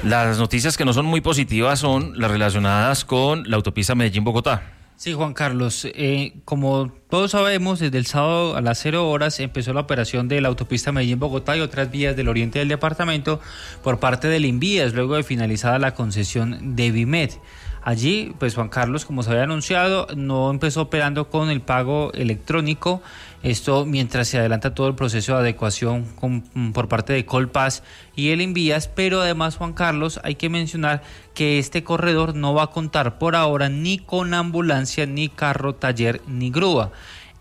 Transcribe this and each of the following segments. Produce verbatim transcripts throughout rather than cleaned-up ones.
Las noticias que no son muy positivas son las relacionadas con la autopista Medellín-Bogotá. Sí, Juan Carlos, eh, como todos sabemos, desde el sábado a las cero horas empezó la operación de la autopista Medellín-Bogotá y otras vías del oriente del departamento por parte del INVÍAS, luego de finalizada la concesión de Vimet. Allí, pues Juan Carlos, como se había anunciado, no empezó operando con el pago electrónico, esto mientras se adelanta todo el proceso de adecuación con, por parte de Colpaz y el INVÍAS, pero además, Juan Carlos, hay que mencionar que este corredor no va a contar por ahora ni con ambulancia, ni carro taller, ni grúa.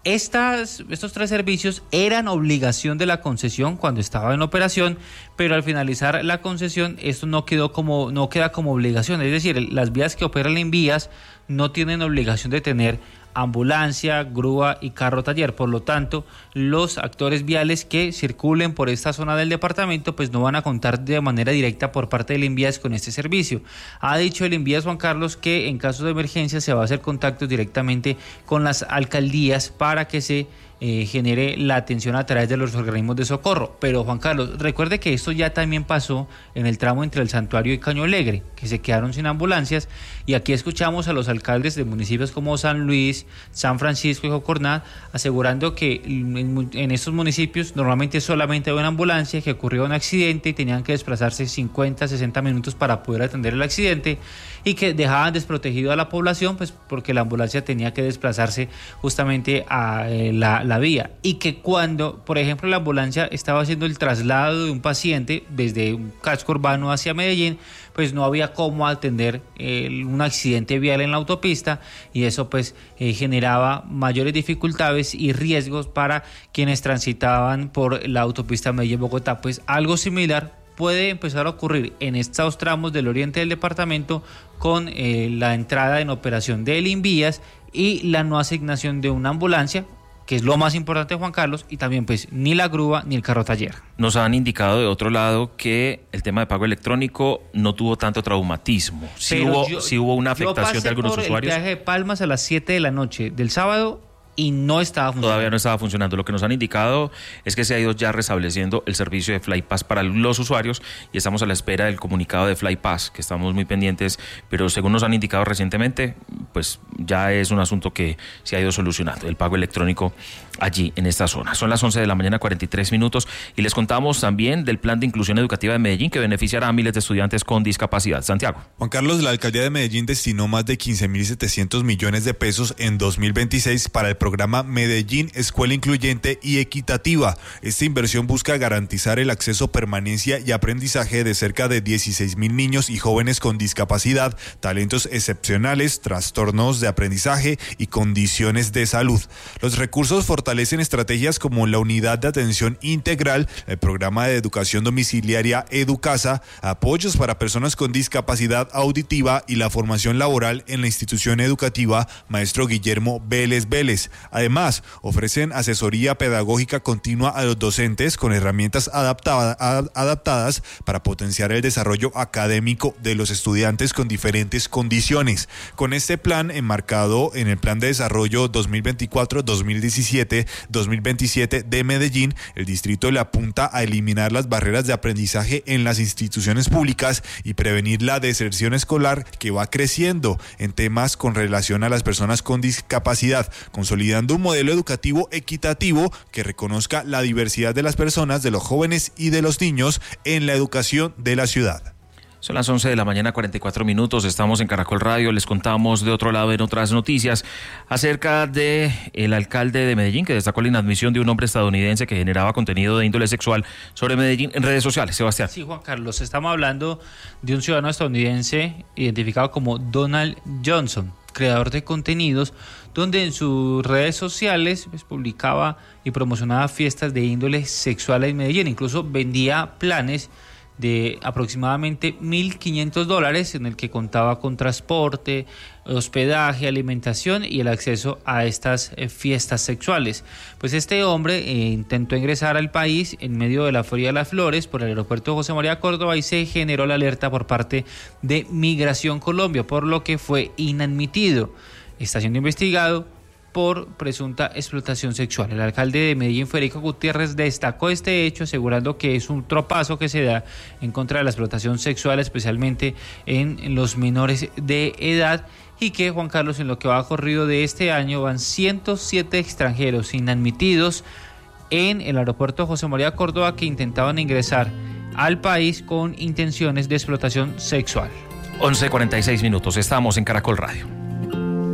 Estas, estos tres servicios eran obligación de la concesión cuando estaba en operación, pero al finalizar la concesión esto no quedó como no queda como obligación, es decir, las vías que operan en vías no tienen obligación de tener ambulancia, grúa y carro taller. Por lo tanto, los actores viales que circulen por esta zona del departamento pues no van a contar de manera directa por parte del INVÍAS con este servicio. Ha dicho el INVÍAS, Juan Carlos, que en caso de emergencia se va a hacer contactos directamente con las alcaldías para que se Eh, genere la atención a través de los organismos de socorro. Pero Juan Carlos, recuerde que esto ya también pasó en el tramo entre el Santuario y Caño Alegre, que se quedaron sin ambulancias, y aquí escuchamos a los alcaldes de municipios como San Luis, San Francisco y Jocorná asegurando que en, en estos municipios normalmente solamente hay una ambulancia, que ocurrió un accidente y tenían que desplazarse cincuenta, sesenta minutos para poder atender el accidente, y que dejaban desprotegido a la población pues porque la ambulancia tenía que desplazarse justamente a eh, la, la vía, y que cuando, por ejemplo, la ambulancia estaba haciendo el traslado de un paciente desde un casco urbano hacia Medellín, pues no había cómo atender eh, un accidente vial en la autopista, y eso pues eh, generaba mayores dificultades y riesgos para quienes transitaban por la autopista Medellín-Bogotá. Pues algo similar puede empezar a ocurrir en estos tramos del oriente del departamento con eh, la entrada en operación del INVÍAS y la no asignación de una ambulancia, que es lo más importante, Juan Carlos, y también pues ni la grúa ni el carro taller. Nos han indicado de otro lado que el tema de pago electrónico no tuvo tanto traumatismo. Sí, hubo, yo, sí hubo una afectación de algunos usuarios. Yo pasé por el peaje de Palmas a las siete de la noche del sábado y no estaba funcionando. Todavía no estaba funcionando. Lo que nos han indicado es que se ha ido ya restableciendo el servicio de FlyPass para los usuarios y estamos a la espera del comunicado de FlyPass, que estamos muy pendientes, pero según nos han indicado recientemente, pues ya es un asunto que se ha ido solucionando, el pago electrónico allí en esta zona. Son las once de la mañana, cuarenta y tres minutos, y les contamos también del plan de inclusión educativa de Medellín que beneficiará a miles de estudiantes con discapacidad. Santiago. Juan Carlos, la alcaldía de Medellín destinó más de quince mil setecientos millones de pesos en dos mil veintiséis para el programa Medellín Escuela Incluyente y Equitativa. Esta inversión busca garantizar el acceso, permanencia y aprendizaje de cerca de dieciséis mil niños y jóvenes con discapacidad, talentos excepcionales, trastornos de aprendizaje y condiciones de salud. Los recursos fortalecen estrategias como la unidad de atención integral, el programa de educación domiciliaria Educasa, apoyos para personas con discapacidad auditiva y la formación laboral en la institución educativa Maestro Guillermo Vélez Vélez. Además, ofrecen asesoría pedagógica continua a los docentes con herramientas adaptada, adaptadas para potenciar el desarrollo académico de los estudiantes con diferentes condiciones. Con este plan enmarcado en el Plan de Desarrollo dos mil veinticuatro dos mil diecisiete dos mil veintisiete de Medellín, el distrito le apunta a eliminar las barreras de aprendizaje en las instituciones públicas y prevenir la deserción escolar que va creciendo en temas con relación a las personas con discapacidad, consolidando un modelo educativo equitativo que reconozca la diversidad de las personas, de los jóvenes y de los niños en la educación de la ciudad. Son las once de la mañana, cuarenta y cuatro minutos, estamos en Caracol Radio, les contamos de otro lado en otras noticias acerca de el alcalde de Medellín que destacó la inadmisión de un hombre estadounidense que generaba contenido de índole sexual sobre Medellín en redes sociales. Sebastián. Sí, Juan Carlos, estamos hablando de un ciudadano estadounidense identificado como Donald Johnson, creador de contenidos, donde en sus redes sociales pues, publicaba y promocionaba fiestas de índole sexual en Medellín, incluso vendía planes de aproximadamente mil quinientos dólares en el que contaba con transporte, hospedaje, alimentación y el acceso a estas eh, fiestas sexuales. Pues este hombre eh, intentó ingresar al país en medio de la Feria de las Flores por el aeropuerto José María Córdoba y se generó la alerta por parte de Migración Colombia, por lo que fue inadmitido. Está siendo investigado por presunta explotación sexual. El alcalde de Medellín, Federico Gutiérrez, destacó este hecho, asegurando que es un tropazo que se da en contra de la explotación sexual, especialmente en los menores de edad, y que, Juan Carlos, en lo que va corrido de este año van ciento siete extranjeros inadmitidos en el aeropuerto José María Córdoba que intentaban ingresar al país con intenciones de explotación sexual. once cuarenta y seis minutos, estamos en Caracol Radio.